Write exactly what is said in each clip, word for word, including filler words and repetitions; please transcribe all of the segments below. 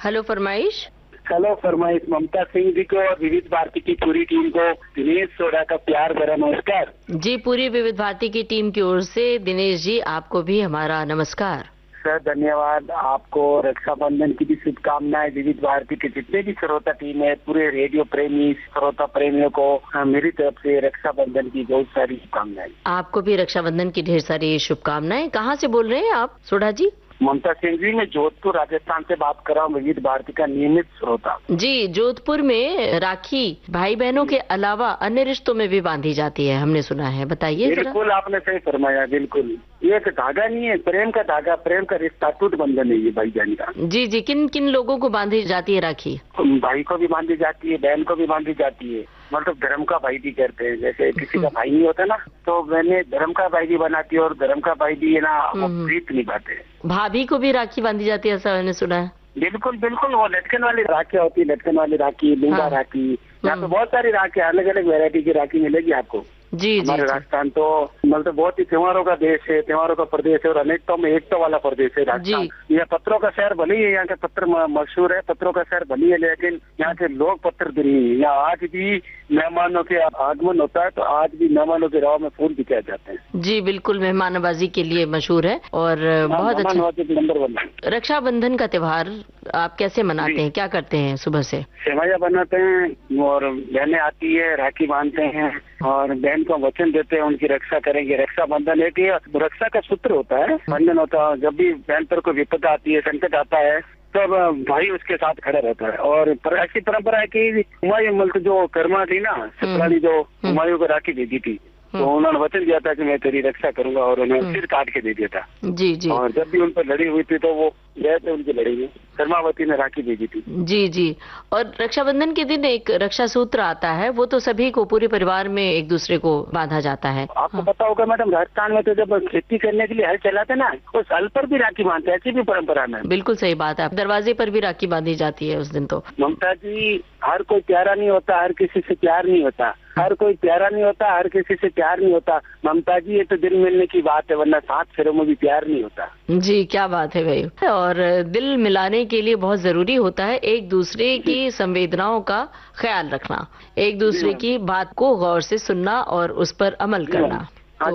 Hello फरमाइश। Hello फरमाइश। ममता सिंह जी को और विविध भारती की पूरी टीम को दिनेश सोडा का प्यार भरा नमस्कार। जी, पूरी विविध भारती की टीम की ओर से दिनेश जी आपको भी हमारा नमस्कार। सर धन्यवाद। आपको रक्षाबंधन की भी शुभकामनाएं। विविध भारती के जितने भी श्रोता टीम है, पूरे रेडियो प्रेमी श्रोता प्रेमियों को मेरी तरफ से रक्षाबंधन की बहुत सारी शुभकामनाएं। आपको भी रक्षाबंधन की ढेर सारी शुभकामनाएं। कहाँ से बोल रहे हैं आप सोडा जी? ममता सिंह जी, मैं जोधपुर राजस्थान से बात कर रहा हूँ, विविध भारती का नियमित श्रोता। जी, जोधपुर में राखी भाई बहनों के अलावा अन्य रिश्तों में भी बांधी जाती है, हमने सुना है, बताइए जरा। बिल्कुल आपने सही फरमाया। बिल्कुल ये एक धागा नहीं है, प्रेम का धागा, प्रेम का रिश्ता, टूट बंधन है ये भाईजान का। जी जी, किन किन लोगों को बांधी जाती है राखी? भाई को भी बांधी जाती है, बहन को भी बांधी जाती है। मतलब धर्म का भाई भी करते हैं। जैसे किसी का भाई नहीं होता ना, तो मैंने धर्म का भाई भी बनाती है और धर्म का भाई भी है ना, वो प्रीत निभाते हैं। भाभी को भी राखी बांधी जाती है, ऐसा मैंने सुना है। बिल्कुल बिल्कुल, वो लटकन वाली राखी होती है, लटकन वाली राखी, लूंगा हाँ। राखी। यहाँ पे बहुत सारी राखी, अलग अलग वैरायटी की राखी मिलेगी आपको। जी जी, हमारे राजस्थान तो मतलब बहुत ही त्योहारों का देश है, त्योहारों का प्रदेश है और अनेकता में एकता वाला प्रदेश है राजस्थान। यह पत्रों का शहर भले ही है, यहाँ के पत्र मशहूर है, पत्रों का शहर भले है, लेकिन यहाँ के लोग पत्र प्रेमी है। यहाँ आज भी मेहमानों के आगमन होता है तो आज भी मेहमानों के राह में फूल बिछाए जाते हैं। जी बिल्कुल, मेहमाननवाजी के लिए मशहूर है और बहुत अच्छा। Number one. रक्षाबंधन का त्योहार आप कैसे मनाते हैं, क्या करते हैं सुबह से? सेवैया बनाते हैं और बहनें आती है, राखी बांधते हैं और बहन को वचन देते हैं उनकी रक्षा करेंगे। रक्षाबंधन एक ये रक्षा का सूत्र होता है, बंधन होता है। जब भी बहन पर कोई विपदा आती है, संकट आता है, तब भाई उसके साथ खड़ा रहता है। और पर ऐसी परंपरा है कि हुमायूं मतलब जो कर्मा थी ना, सतरानी, जो हुमायूं को राखी भेजी थी, तो उन्होंने वचन दिया था कि मैं तेरी रक्षा करूंगा और उन्हें सिर काट के दे दिया था। जी जी। और जब भी उन पर लड़ी हुई थी तो वो गए थे उनकी लड़ी में, कर्मावती ने राखी भेजी थी। जी जी। और रक्षाबंधन के दिन एक रक्षा सूत्र आता है, वो तो सभी को, पूरे परिवार में एक दूसरे को बांधा जाता है। आपको हाँ। पता होगा मैडम, राजस्थान में तो जब खेती करने के लिए हल चलाते ना, उस हल पर भी राखी बांधते हैं, ऐसी भी परंपरा में। बिल्कुल सही बात है, दरवाजे पर भी राखी बांधी जाती है उस दिन तो। ममता जी, हर कोई प्यारा नहीं होता, हर किसी से प्यार नहीं होता, हर कोई प्यारा नहीं होता, हर किसी से प्यार नहीं होता। ममता जी, ये तो दिल मिलने की बात है, वरना सात फेरों में भी प्यार नहीं होता। जी, क्या बात है भाई। और दिल मिलाने के लिए बहुत जरूरी होता है एक दूसरे की संवेदनाओं का ख्याल रखना, एक दूसरे की बात को गौर से सुनना और उस पर अमल करना।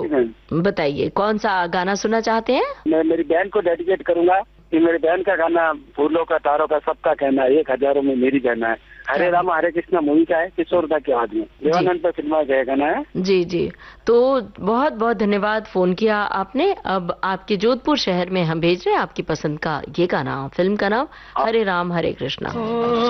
तो बताइए, कौन सा गाना सुनना चाहते हैं? मैं मेरी बहन को डेडिकेट करूंगा कि मेरी बहन का गाना फूलों का तारों का सबका कहना है, एक हजारों में मेरी बहना है। हरे राम हरे कृष्णा मूवी का है, किशोरदा की आवाज में, देवानंद पर फिल्मा गया गाना है। जी जी। तो बहुत बहुत धन्यवाद, फोन किया आपने। अब आपके जोधपुर शहर में हम भेज रहे हैं आपकी पसंद का ये गाना, फिल्म का नाम हरे राम हरे कृष्णा।